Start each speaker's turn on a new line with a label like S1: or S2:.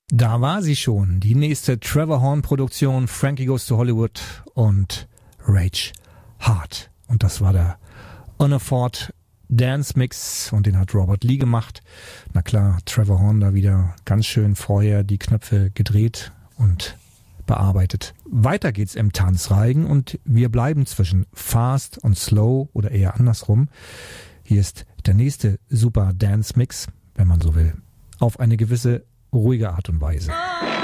S1: Da war sie schon, die nächste Trevor Horn-Produktion, Frankie Goes to Hollywood und Rage Hard. Und das war der On a Ford Dance Mix und den hat Robert Lee gemacht. Na klar, Trevor Horn da wieder ganz schön vorher die Knöpfe gedreht und bearbeitet. Weiter geht's im Tanzreigen und wir bleiben zwischen Fast und Slow oder eher andersrum. Hier ist der nächste Super Dance Mix, wenn man so will, auf eine gewisse ruhige Art und Weise.